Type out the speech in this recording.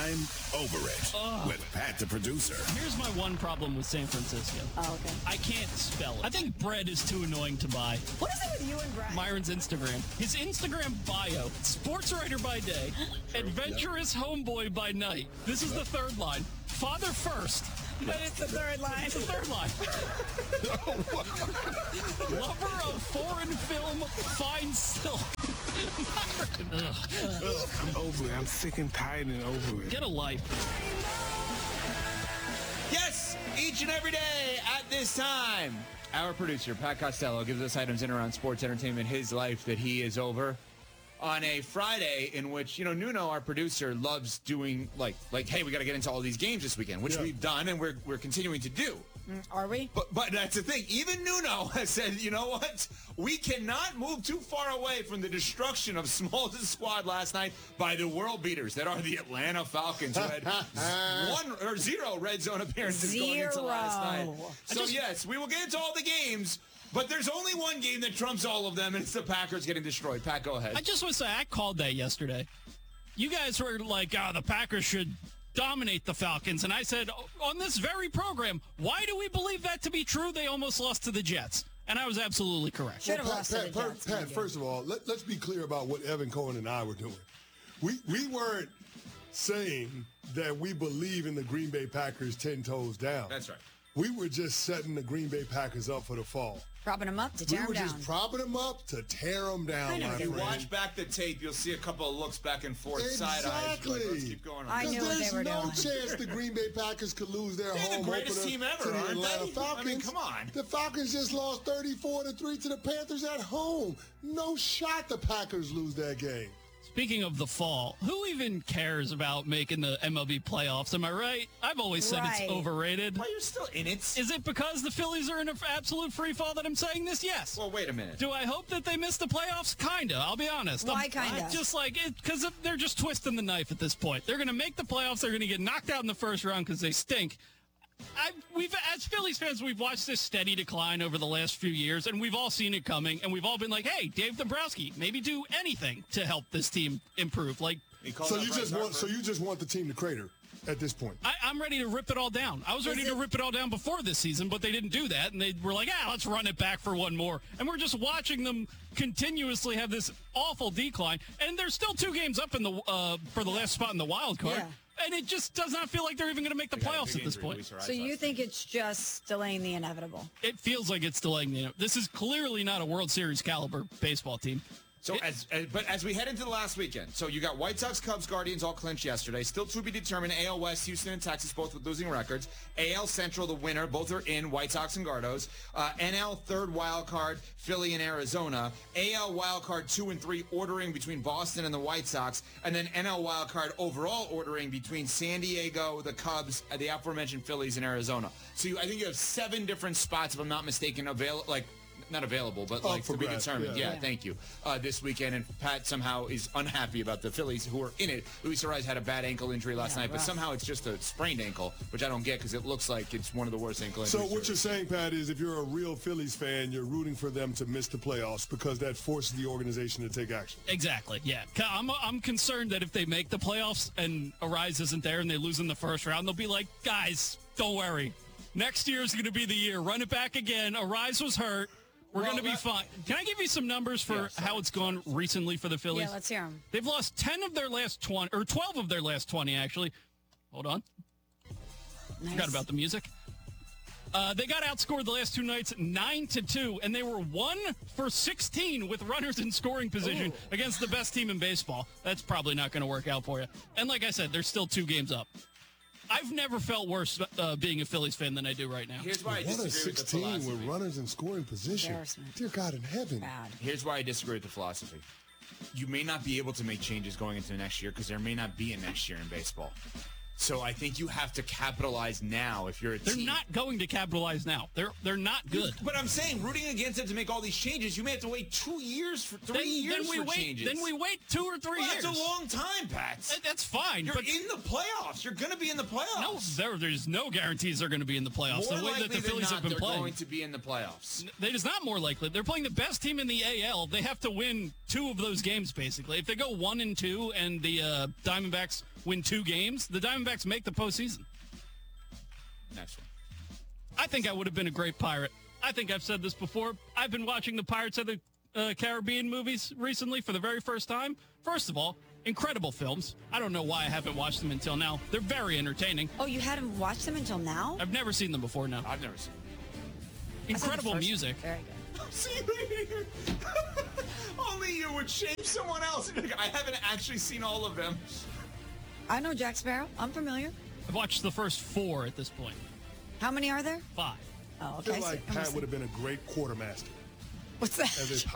I'm Over It with Pat the producer. Here's my one problem with San Francisco. Oh, okay. I can't spell it. I think bread is too annoying to buy. What is it with you and Brad? Myron's Instagram. His Instagram bio, sports writer by day, adventurous homeboy by night. This is the third line. Father first. But it's the third line. It's the third line. Lover of foreign film, fine silk. I'm over it. I'm sick and tired and over it. Get a life. Yes, each and every day at this time, our producer, Pat Costello, gives us items in around sports, entertainment, his life that he is over. On a Friday in which, Nuno, our producer, loves doing, like, hey, we got to get into all these games this weekend, which we've done and we're continuing to do. Are we? But that's the thing. Even Nuno has said, you know what? We cannot move too far away from the destruction of Smalls' squad last night by the world beaters that are the Atlanta Falcons, who had 0 red zone appearances going into last night. So, yes, we will get into all the games. But there's only one game that trumps all of them, and it's the Packers getting destroyed. Pat, go ahead. I just want to say, I called that yesterday. You guys were like, the Packers should dominate the Falcons. And I said, on this very program, why do we believe that to be true? They almost lost to the Jets. And I was absolutely correct. Should have lost to the Jets. Pat, first of all, let's be clear about what Evan Cohen and I were doing. We weren't saying that we believe in the Green Bay Packers 10 toes down. That's right. We were just setting the Green Bay Packers up for the fall. Propping them up to tear them down. We were just propping them up to tear them down, my If you friend. watch back the tape, you'll see a couple of looks back and forth, side-eyes. Like, let's keep going on. I knew what they were doing. There's no chance the Green Bay Packers could lose their They're home the greatest opener team ever, to the aren't Atlanta they? Falcons. I mean, come on. The Falcons just lost 34-3 to the Panthers at home. No shot the Packers lose that game. Speaking of the fall, who even cares about making the MLB playoffs? Am I right? I've always said it's overrated. Why you're still in it? Is it because the Phillies are in an absolute free fall that I'm saying this? Yes. Well, wait a minute. Do I hope that they miss the playoffs? Kinda. I'll be honest. Why kinda? Just like it, because they're just twisting the knife at this point. They're going to make the playoffs. They're going to get knocked out in the first round because they stink. We've, as Phillies fans, we've watched this steady decline over the last few years, and we've all seen it coming, and we've all been like, hey, Dave Dombrowski, maybe do anything to help this team improve. Like, So you just want the team to crater at this point? I'm ready to rip it all down. I was ready to rip it all down before this season, but they didn't do that, and they were like, let's run it back for one more. And we're just watching them continuously have this awful decline, and they're still 2 games up in the for the last spot in the wild card. Yeah. And it just does not feel like they're even going to make the playoffs at this point. So you think it's just delaying the inevitable? It feels like it's delaying the. This is clearly not a World Series caliber baseball team. So as we head into the last weekend, so you got White Sox, Cubs, Guardians all clinched yesterday. Still to be determined. AL West, Houston and Texas both with losing records. AL Central, the winner, both are in, White Sox and Gardos. NL third wild card, Philly and Arizona. AL wild card 2 and 3 ordering between Boston and the White Sox, and then NL wild card overall ordering between San Diego, the Cubs, and the aforementioned Phillies and Arizona. So I think you have 7 different spots, if I'm not mistaken, not available, but to be determined. Yeah, thank you. This weekend, and Pat somehow is unhappy about the Phillies who are in it. Luis Ariz had a bad ankle injury last night, but somehow it's just a sprained ankle, which I don't get because it looks like it's one of the worst ankle injuries. So what you're saying, Pat, is if you're a real Phillies fan, you're rooting for them to miss the playoffs because that forces the organization to take action. Exactly, yeah. I'm concerned that if they make the playoffs and Ariz isn't there and they lose in the first round, they'll be like, guys, don't worry. Next year is going to be the year. Run it back again. Ariz was hurt. We're going to be fine. Can I give you some numbers for how it's gone recently for the Phillies? Yeah, let's hear them. They've lost 10 of their last 20, or 12 of their last 20, actually. Hold on. Nice. Forgot about the music. They got outscored the last 2 nights 9-2, and they were 1 for 16 with runners in scoring position against the best team in baseball. That's probably not going to work out for you. And like I said, they're still 2 games up. I've never felt worse being a Phillies fan than I do right now. Here's why I disagree with the 16 philosophy. with runners in scoring position. Dear God in heaven. Bad. Here's why I disagree with the philosophy. You may not be able to make changes going into the next year because there may not be a next year in baseball. So I think you have to capitalize now if you're a They're team. not going to capitalize now. They're not good. But I'm saying, rooting against them to make all these changes, you may have to wait 2 years for 3 years for changes. Then we wait 2 or 3 years. That's a long time, Pat. That's fine. You're but in the playoffs. You're going to be in the playoffs. no, there's no guarantees they're going to be in the playoffs. More The way likely that the than Phillies not, have been they're playing. going to be in the playoffs. It is not more likely. They're playing the best team in the AL. They have to win 2 of those games, basically. If they go 1-2 and the Diamondbacks win 2 games, the Diamondbacks make the postseason. Next one. I think I would have been a great pirate. I think I've said this before. I've been watching the Pirates of the Caribbean movies recently for the very first time. First of all, incredible films. I don't know why I haven't watched them until now. They're very entertaining. Oh, you hadn't watched them until now? I've never seen them before now. I've never seen it. I saw the Incredible first music. one. Very good. See, only you would shape someone else. I haven't actually seen all of them. I know Jack Sparrow. I'm familiar. I've watched the first 4 at this point. How many are there? 5. Oh, I okay. feel like Pat would have been a great quartermaster What's that? as a